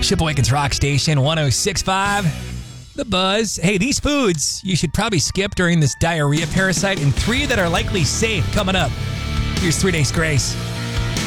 Shipawakens Rock Station 106.5. The Buzz. Hey, these foods you should probably skip during this diarrhea parasite, and 3 that are likely safe coming up. Here's 3 Days Grace.